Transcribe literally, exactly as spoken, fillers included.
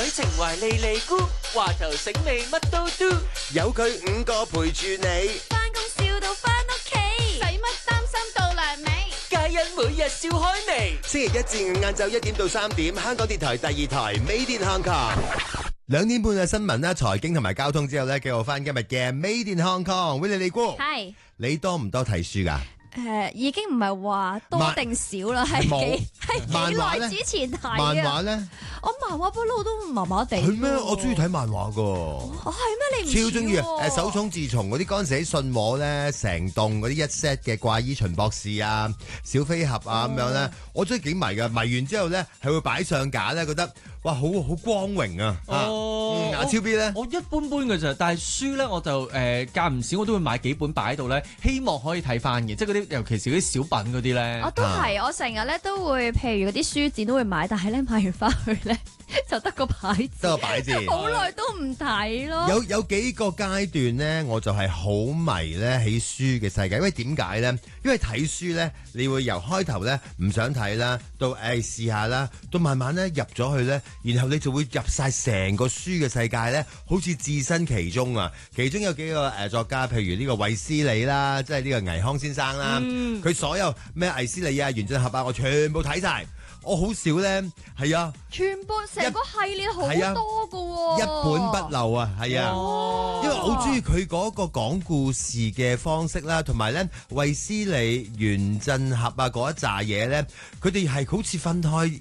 情懷莉莉姑，話頭醒尾乜都 do， 有佢五個陪住你， 返工笑到返屋企，使乜擔心到糧尾？ 皆因每日笑開眉。 星期一至五晏晝一點到三點，香港電台第二台 Made in Hong Kong。兩點半嘅新聞啦，財經同埋交通之後咧，繼續翻今日嘅 Made in Hong Kong。喂，莉莉姑， 係你多唔多睇書㗎？ 誒、呃，已經唔係話多定少啦，係幾係幾耐之前睇啊？ 漫畫咧， 我漫畫不嬲都麻麻地。 係咩？我中意睇漫畫㗎。 哦，係咩？你唔超中意啊！誒，手塚治蟲嗰啲嗰陣時喺信和咧，成棟嗰啲一 set 嘅怪醫秦博士啊、小飛俠啊咁樣咧，我真係幾迷㗎。迷完之後咧，係會擺上架咧，覺得哇，好好光榮啊！ 哦， 阿超 B 咧， 我一般般嘅咋，但係書咧我就誒間唔少我都會買幾本擺喺度咧，希望可以睇翻嘅，即係嗰啲尤其是嗰啲小品嗰啲咧。 我都係，我成日咧都會，譬如嗰啲書展都會買，但係咧買完翻去咧就得個牌字， 得個擺字， 好耐都唔睇咯。 有有幾個階段咧，我就係好迷咧喺書嘅世界，因為點解咧？因為睇書咧，你會由開頭咧唔想睇啦，到誒試下啦，到慢慢咧入咗去咧，然後你就會入晒成個書嘅世界咧，好似置身其中啊！其中有幾個誒作家，譬如呢個衛斯理啦，即係呢個倪匡先生啦，佢、嗯、所有咩衛斯理啊、原振俠啊，我全部睇晒。我好少咧，係啊， 全部成個系列好多噶喎， 一本不漏啊，係啊，因為我好中意佢嗰個講故事嘅方式啦，同埋咧衛斯理、原振俠啊嗰一紮嘢咧，佢哋係好似分開